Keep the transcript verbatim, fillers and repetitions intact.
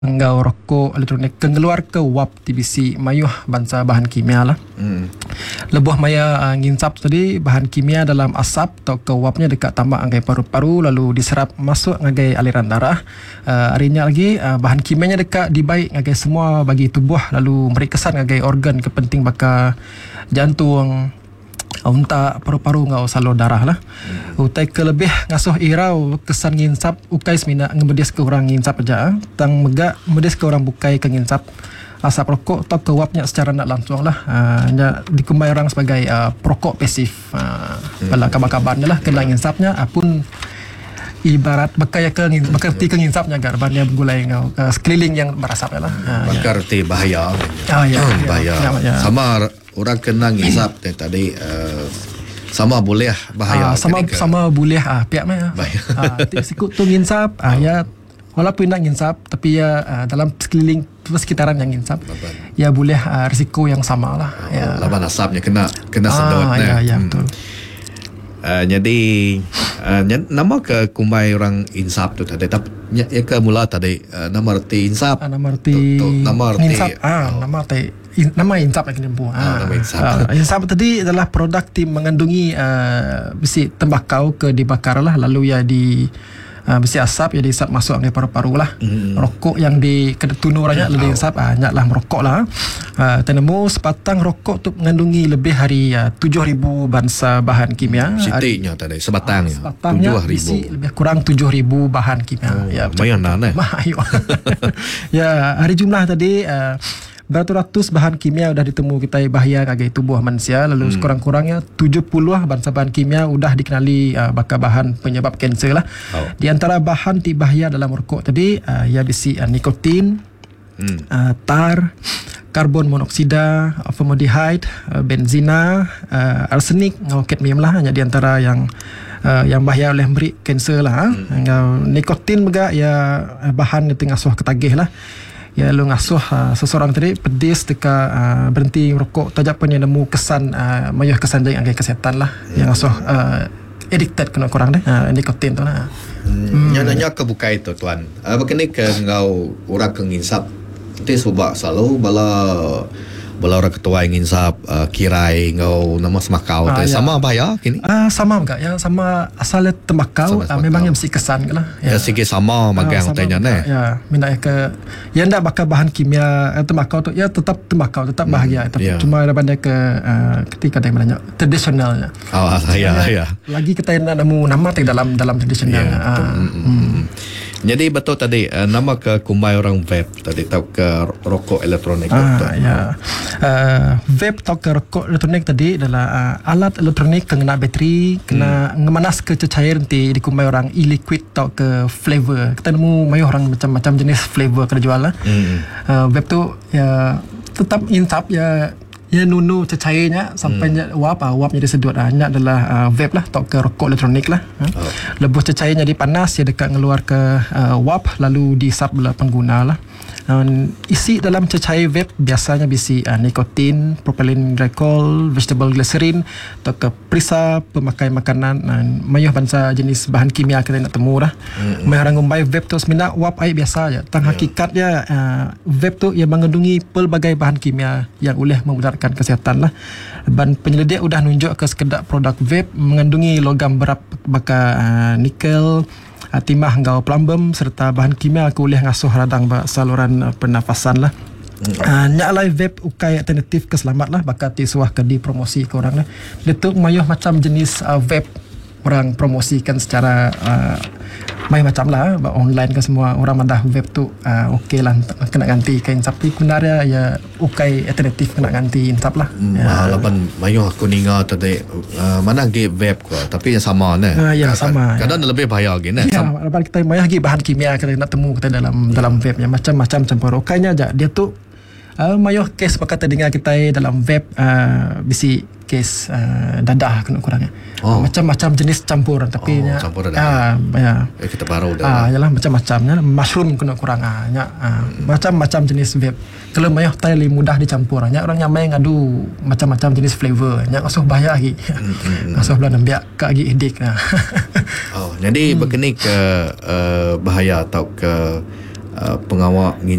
Ngau rokok elektronik keluar ke wap T B C mayuh bangsa bahan kimia lah. Hmm. Lebuh maya uh, nginsap tadi bahan kimia dalam asap atau ke wapnya dekat tambak ngagai paru-paru lalu diserap masuk ngagai aliran darah. Uh, harinya lagi uh, bahan kimianya dekat dibaik ngagai semua bagi tubuh lalu beri kesan ngagai organ kepenting baka jantung, unta, paru-paru ngau salur darah lah. Hmm. Utai ke lebih ngasuh irau kesan nginsap ukai semina ngemedis ke orang nginsap aja. Tang megak medis ke orang bukai ke nginsap asap rokok atau ke wapnya secara nak langsung lah. Uh, dikumbai orang sebagai uh, perokok pasif. Uh, hmm. Bala kabar-kabarnya lah kena nginsapnya uh, pun ibarat bakaya ke bekerti ke nginsapnya gar bannya gulai ngau uh, sekeliling yang berasap lah. Uh, bekerti ya. Bahaya. Ah, ya, hmm, ya, bahaya. Ya, ya. Sama orang kena ngisap tadi uh, sama boleh bahaya. Ah, sama ke sama boleh ah pihaknya. Ah, sikut tu nginsap ah ya walaupun nak nginsap tapi ya ah, dalam sekeliling sekitaran yang nginsap laban. Ya boleh ah, risiko yang sama lah. Oh, ya. Laban asapnya kena kena ah, sedot ya, nah. ya, hmm. betul. Uh, jadi uh, nama ke kumai orang insap tu tadi tapi ya ke mula tadi uh, nama arti insap ah, nama arti tu, tu, nama arti insap ah oh. nama arti In, nama insap lagi nempuh. Ah, nama insap. Ah, insap tadi adalah produk tim mengandungi uh, besi tembakau ke dibakar lah lalu ya di uh, besi asap ya diisap masuk ke paru-paru lah. Mm. Rokok yang di kena tunu orangnya lalu diisap ah nyaklah merokok lah. Uh, tenemu sepatang rokok tu mengandungi lebih hari uh, tujuh ribu bangsa bahan kimia. Sitiknya tadi sebatangnya. Uh, sebatangnya besi lebih kurang tujuh ribu bahan kimia. Oh, ya, lumayan nah eh. Ya, hari jumlah tadi uh, beratus-ratus bahan kimia sudah ditemu kita bahaya ngagai tubuh manusia lalu hmm. sekurang-kurangnya tujuh puluh bangsa bahan kimia sudah dikenali uh, bakal bahan penyebab kanser lah. Oh. Di antara bahan ti bahaya dalam rokok tadi uh, ya bisi uh, nikotin, hmm. uh, tar, karbon monoksida, formaldehyde, uh, benzina, uh, arsenik, ngau kadmium lah hanya di antara yang Uh, yang bahaya oleh memberi kanser lah. Hmm. Uh, nikotin juga ya bahan yang tengah suah ketagih lah. Ya lu ngasuh uh, seseorang tadi pedis dekat uh, berhenti merokok tajak pun yang nemu kesan uh, mayuh kesan jang agak kesihatan lah. Hmm. Yang ngasuh uh, addicted kena kurang deh uh, nikotin tu lah. Hmm. Yang nanya ke buka itu tuan. Uh, Begini ke ngau orang ke nginsap. Nanti subak selalu bala bala orang ketua yang nginsap uh, kirai ngau nama semakau ah, ya. Sama apa ya kini? Ah sama enggak yang sama asalnya tembakau ah, memang yang mesti kesan ke lah. Ya, ya sikit sama magang ah, tanya ne. Ya minat ke ya ndak bakal bahan kimia eh, tembakau tu ya tetap tembakau tetap hmm, bahagia tapi ya. Cuma daripada ke uh, ketika dia menanya tradisionalnya. Oh ya ya. Lagi kita nak nemu nama tu dalam dalam tradisional. Ya, ah, hmm. Hmm. Jadi betul tadi uh, nama ke kumai orang vape tadi tahu ke rokok elektronik. Ah ya. Uh, vape atau ke rokok elektronik tadi adalah uh, alat elektronik kena bateri, kena hmm. ngemanas ke cecair nanti dikumai orang e-liquid atau ke flavor. Kita nemu mayu orang macam-macam jenis flavor kena jual lah. Hmm. Uh, vape tu ya tetap insap ya ya nunu cecairnya sampai hmm. wap ah wap jadi sedut ah nya adalah uh, vape lah atau ke rokok elektronik lah. Uh. Oh. Lebuh cecairnya dipanas ya dekat ngeluar ke uh, wap lalu diisap oleh pengguna lah. Uh, isi dalam cecair vape biasanya bisi uh, nikotin, propylene glycol, vegetable glycerin atau ke perisa pemakai makanan uh, mayuh bangsa jenis bahan kimia kita nak temu lah. Hmm. Mai orang ngumbai vape tu sebenarnya wap air biasa aja. Tang yeah. hakikatnya uh, vape tu ia mengandungi pelbagai bahan kimia yang boleh memudaratkan kesihatan lah. Dan penyelidik sudah nunjuk ke sekedar produk vape mengandungi logam berat baka uh, nikel, uh, timah ngau plumbum serta bahan kimia aku boleh ngasuh radang saluran uh, pernafasan lah. Uh, nyak vape ukai alternatif ke selamat lah bakal tisuah ke dipromosi ke orang lah. Dia tu mayuh macam jenis uh, vape orang promosikan secara uh, main macam lah online ke semua orang madah vape tu uh, okey lah kena ganti kain sapi kunarnya ya ukai alternatif kena ganti insap lah. Hmm, ya. Lapan mayuh aku ninga tadi uh, mana ge vape ko tapi yang sama ne. Uh, ya sama. Kadang ya. Lebih bahaya lagi ne. Ya, lapan kita mayuh lagi bahan kimia kita nak temu kita dalam hmm. dalam vape nya macam-macam campur ukainya aja dia tu uh, mayuh kes bakal dengar kita dalam vape uh, bisi kes uh, dadah kena kurangnya. Oh. Macam-macam jenis campuran tapi oh, nya campur dadah. Ah, ya. Eh, kita baru dah. Ah, yalah macam-macamnya mushroom kena kurang ah, nya, ah hmm. macam-macam jenis vape. Kalau mayuh tali mudah dicampur nya orang nyamai ngadu macam-macam jenis flavor nya asuh bahaya lagi. Hmm. Asuh belah nembiak ka lagi edik nah. Oh, jadi hmm. begini ke uh, bahaya atau ke uh, pengawak